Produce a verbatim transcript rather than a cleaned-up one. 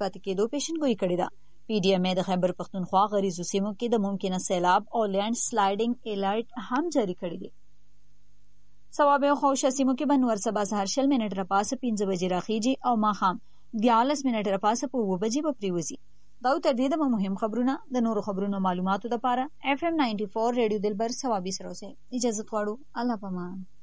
پاتې کېدو پیشنګویي کړې ده. پی ډي ایم ای د خیبر پختونخوا غریزو سیمو کې د ممکنه سیلاب او لینډ سلایډینګ الرټ هم جاری کړی دی. صوابع او خوشه سیمو کې به نور سبا سهار شل منټ راپاسه پنځه بجې راخیږي او ماښام دیارلس منټ راپاسه په اووه بجې به پریوځي. دا تر دې د مهم خبرونه د نورو خبرونو معلوماتو لپاره اف ام نایمټي فور ریډیو دلبر ثوابي سره اوسئ. اجازه غواړو. الله پامان.